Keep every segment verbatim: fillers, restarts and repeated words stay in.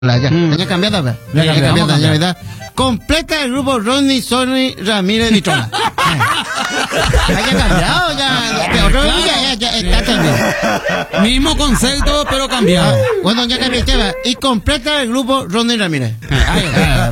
Ya, mm. ya cambiada, ya, ya, ya cambiada, ya, ¿verdad? Completa el grupo Ronnie, Sonny, Ramírez, Vitrola. Haya cambiado, ya, pero claro. ya, ya, ya está también. Mismo concepto, pero cambiado. Ah, bueno, ya cambié, va. Y completa el grupo Ronnie Ramírez. Ay,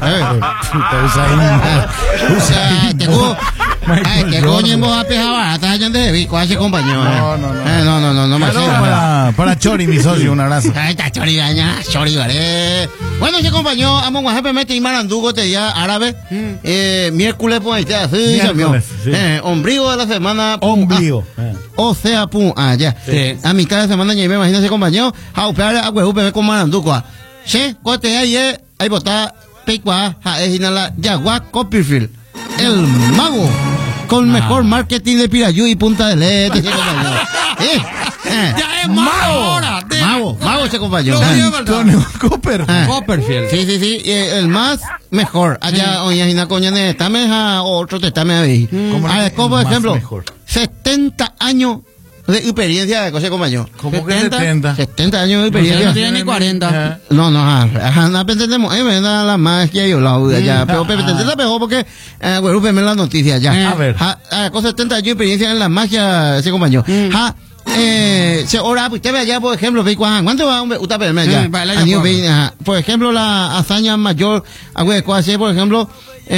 ay, que coño vos a pejar barata, allá de Vico, hace compañero. No, no, no. Eh, no, no, no, no, no, no para, para Chori, mi socio, un abrazo. Ahí está Chori, daña, Chori, vale. Bueno, se acompañó a Monguajepe Mete y Marandugo, te día árabe. Mm. Eh, miércoles, pues ahí está, sí, sí. Eh, ombligo de la semana. Ombligo. Ah, eh. O sea, pum, ah, ya. Sí. A mitad de semana, ya me imagino, se acompañó. Jaupear a Huejupe con Marandugo. Che, cote ahí, ahí botá, pecua, ja, es inala, Yagua Copperfield. El mago. Con ah. mejor marketing de Pirayú y Punta del Este, se acompañó. ¿Eh? Eh. Ya es mago ahora. De... Mago, mago se acompañó. Antonio Copper. Ah. Copperfield. Sí, sí, sí. El más mejor. Allá, oye, hay una coña de estame a otro testame ahí. Mm. A ver, como por ejemplo, mejor? setenta años de experiencia de cosa acompañó. ¿Cómo que setenta? setenta años de experiencia. No tiene ni cuarenta. No, no, ajá, no pretendemos, eh, me da la magia y yo la duda ya, pero pretendemos mejor porque, eh, bueno, me la noticia ya. A ver. A cosa setenta años de experiencia en la magia se acompañó. Ja, eh, se ora, pues usted ve allá, por ejemplo, ve cuánto va un usted verme allá. Por ejemplo, la hazaña mayor, algo cuál por ejemplo,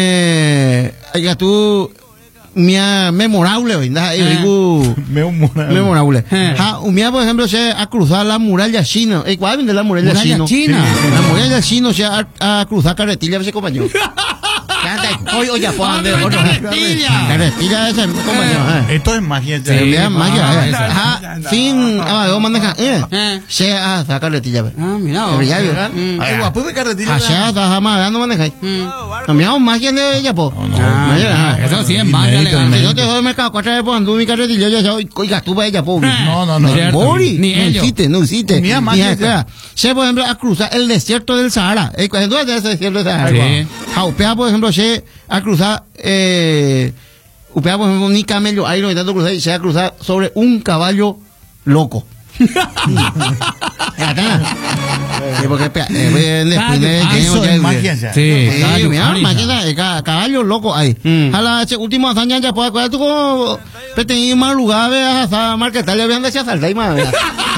eh, ya tú mía memorable, ¿verdad? Eh. memorable. Memorable. Eh. Ja, mía, por ejemplo, se ha cruzado la muralla china. ¿Eh, ¿Cuál de la muralla, muralla china? china? Sí. La muralla china se ha, ha cruzado carretilla, se compañero. Hoy, oye, pues, carretilla. Carretilla ese, compañero. Esto es magia. Sí, es magia. Ja, sin, ah, maneja, eh. Se ha sacado carretilla. Ah, mira. Ay, guapo de carretilla. Se ha sacado más, no maneja. Mira, magia de ella, pues. Eso sí es magia. Si no te doy mercado cuatro veces por andar mi carretilla, ya sabes, oiga, tú para ella, pobre. No, no, no. Mori, ni no ellos. existe, no existe. Ni a magia. Se, por ejemplo, a cruzar el desierto del Sahara. ¿Dónde es el desierto del Sahara? Sí. Jaupea, por ejemplo, se a cruzar, eh, upea, por ejemplo, ni camello, ahí no hay tanto cruzar, y se a cruzar sobre un caballo loco. Sí, porque eso es magia ya. Sí, mira, magia, caballo loco ahí. A la última hazaña ya puedo acordar tú como tenía más lugar a marketar, ya habían deseado saltar y más. Eso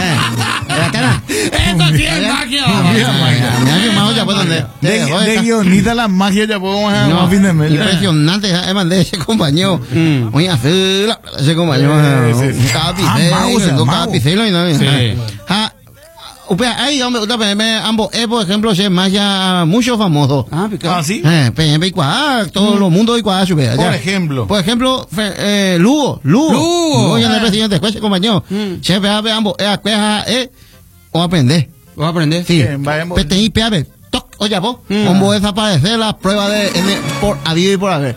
sí es magia. Mira, ya pues donde de guionita la magia ya podemos a fin de mes. Impresionante, además de ese compañero. Voy a hacer ese compañero. Cada picelo, cada picelo y no. Sí. Ja, ahí hombre, ambos, eh, por ejemplo, se maya mucho famoso. Ah, ah, sí. Eh, pe, igual, todos los mundos igual, por ejemplo. Por ejemplo, eh, Lugo, Lugo. Lugo. Lugo, el presidente, después, compañero. Se ve, ambos, eh, eh, o aprender. O aprender. Sí. Pete y peave. Oye, vos, cómo desaparecer la prueba de N por habido y por haber.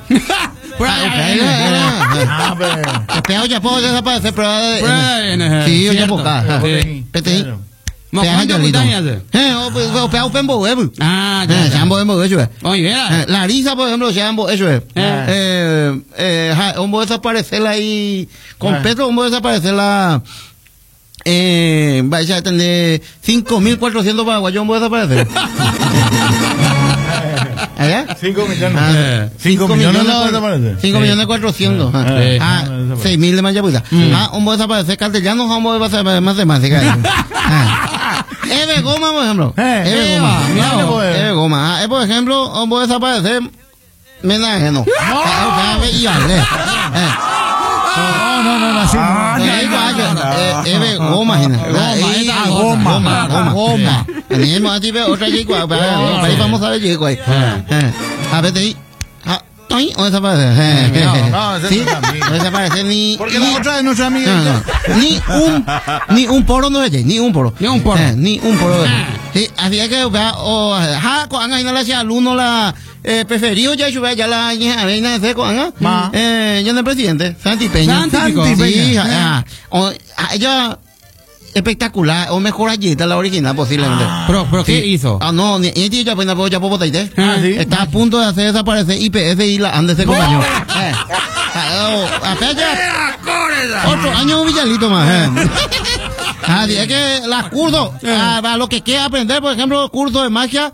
Espera, oye, puedo desaparecer prueba de. Sí, oye, boca. Pete. ¿Cómo cuánto montañas? Eh, o pe o pembo web. Ah, ya. Se ambos hemos hecho. Oye, la risa, por ejemplo, se ambos hecho. Eh, eh, cómo desaparecer ahí completo, cómo desaparecer la eh, vaya a tener cinco mil cuatrocientos paraguayos, cómo desaparecer. ¿Allá? cinco millones. Ah, cinco millones no desaparecer. cinco millones cuatrocientos. Ah, seis mil de Mayaputa. Ah, un buen desaparecer castellano, un buen desaparecer matemáticas. Eve Goma, por ejemplo. Eve Goma. Eve Goma. Ah, por ejemplo, un buen desaparecer menajeno. No, no, no, así no. Eve Goma, Goma, Goma, Goma. Tenemos a ti otra chica, para ahí vamos a ver chico ahí. A ver, ahí. Ay, o desaparece. No, no, sí, no desaparece ni. Porque la otra de nuestra amiga. No, no, ni un, ni un poro no es, ni un poro. Ni un poro. Eh, ni un poro. Sí, así es que, o, ja, con Ana, la hacía alumno la, eh, preferido ya, yo ya la, ya, veina de seco, Ana. Eh, ya no es presidente, Santi Peña. Santi Peña. Sí, ja, o, ella, espectacular, o mejor allí está la original posiblemente. Ah, pero, pero ¿qué sí. hizo? Ah, no, ni ella ya pues ya puedo botar. Ah, sí. Está a punto de hacer desaparecer I P F y la Andes de compañero. Eh, apenas ya otro año Villalito más. Eh. Ah, es que las cursos, ah, para lo que quiera aprender, por ejemplo, cursos de magia,